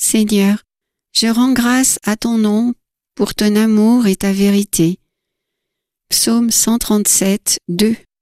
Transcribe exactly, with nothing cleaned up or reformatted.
Seigneur, je rends grâce à ton nom pour ton amour et ta vérité. Psaume cent trente-sept, deux.